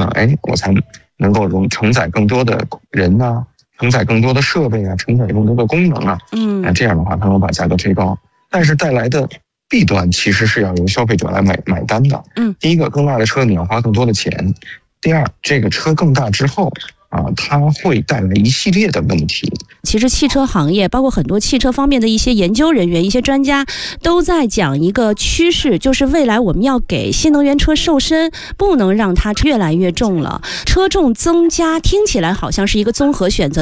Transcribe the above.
呢，我才能够承载更多的人啊，承载更多的设备啊，承载更多的功能啊，这样的话它能把价格推高，但是带来的弊端其实是要由消费者来买单的。第一个，更大的车你要花更多的钱；第二，这个车更大之后它会带来一系列的问题。 其实汽车行业包括很多汽车方面的一些研究人员、一些专家都在讲一个趋势，就是未来我们要给新能源车瘦身，不能让它越来越重了。车重增加听起来好像是一个综合选择，